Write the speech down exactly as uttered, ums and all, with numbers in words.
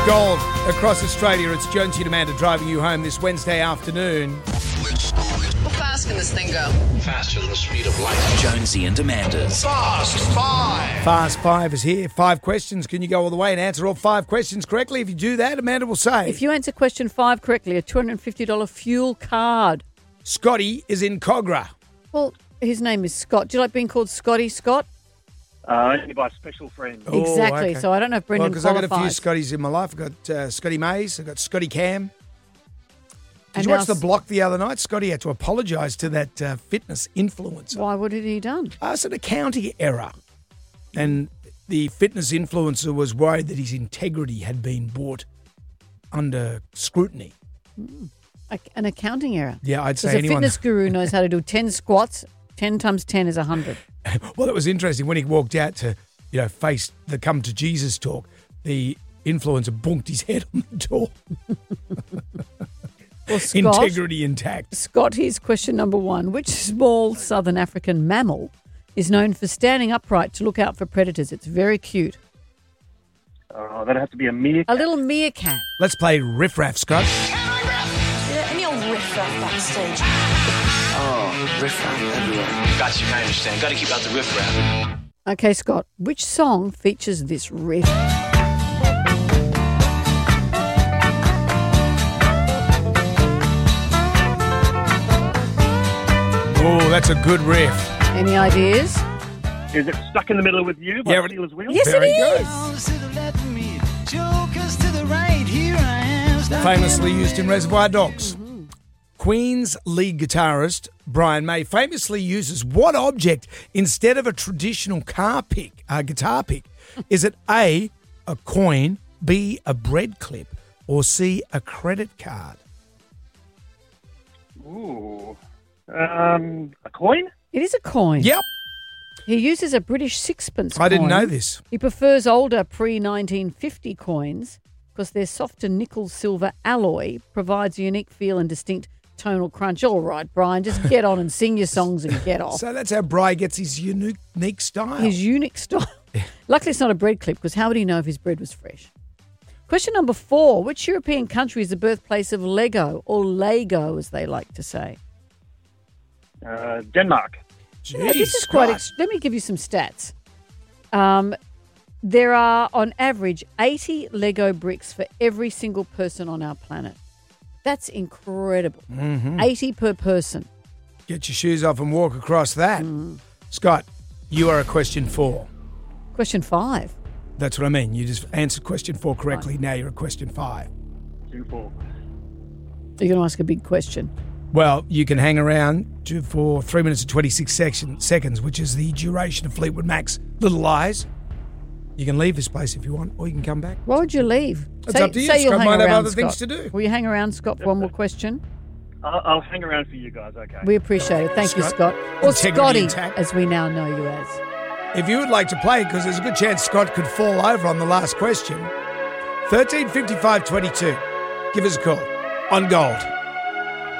Gold across Australia. It's Jonesy and Amanda driving you home this Wednesday afternoon. How fast can this thing go? Faster than the speed of light. Jonesy and Amanda's Fast Five. Fast Five is here. Five questions. Can you go all the way and answer all five questions correctly? If you do that, Amanda will say, If you answer question five correctly, a two hundred fifty dollars fuel card. Scotty is in Cogra. Well, his name is Scott. Do you like being called Scotty Scott? Uh, only by special friends. Oh, exactly. okay. So I don't know if Well, Brendan because I've got a few qualifies. Scotties in my life. I've got uh, Scotty Mays. I've got Scotty Cam. Did And you watch now The Block the other night? Scotty had to apologise to that uh, fitness influencer. Why? What had he done? Uh, it's an accounting error. And the fitness influencer was worried that his integrity had been brought under scrutiny. A, an accounting error. Yeah, I'd say Because a anyone... fitness guru knows how to do ten squats. ten times ten is one hundred. Well, it was interesting when he walked out to, you know, face the Come to Jesus talk. The influencer bonked his head on the door. Well, Scott, Integrity intact. Scott, here's question number one. Which small southern African mammal is known for standing upright to look out for predators? It's very cute. Oh, that'd have to be a meerkat. A little meerkat. Let's play Riff Raff, Scott. Yeah, any old riff-raff backstage. Oh, riff-raff everywhere. Got you, I understand. Got to keep out the riff-raff. Okay, Scott, which song features this riff? Oh, that's a good riff. Any ideas? Is it Stuck in the Middle with You by Yeah, but- Steelers Wheel? Yes, Very it good. is. Famously used in Reservoir Dogs. Queen's lead guitarist Brian May famously uses what object instead of a traditional car pick, uh, guitar pick? Is it A, a coin, B, a bread clip, or C, a credit card? Ooh. Um, a coin? It is a coin. Yep, He uses a British sixpence I didn't coin. know this. He prefers older pre nineteen fifty coins because their softer nickel-silver alloy provides a unique feel and distinct tonal crunch. All right, Brian, just get on and sing your songs and get off. So that's how Brian gets his unique, unique style. His unique style. Luckily, it's not a bread clip because how would he know if his bread was fresh? Question number four. Which European country is the birthplace of Lego, or Lego as they like to say? Uh, Denmark. Jeez, Yeah, this is quite. Scott. Ex- let me give you some stats. Um, there are, on average, eighty Lego bricks for every single person on our planet. That's incredible. Mm-hmm. eighty per person. Get your shoes off and walk across that. Scott, you are a question four. Question five. That's what I mean. You just answered question four correctly. Now you're a question five. Two, four. You're going to ask a big question. Well, you can hang around to, for three minutes and twenty-six section, seconds, which is the duration of Fleetwood Mac's Little Lies. You can leave this place if you want, or you can come back. Why would you leave? It's up to you. Say you'll Scott hang might have around, other things Scott. to do. Will you hang around, Scott, for one more question? I'll, I'll hang around for you guys, okay? We appreciate it. Thank you, Scott. Scott. Or Integrity Scotty, intact. as we now know you as. If you would like to play, because there's a good chance Scott could fall over on the last question, thirteen fifty-five twenty-two. Give us a call on Gold.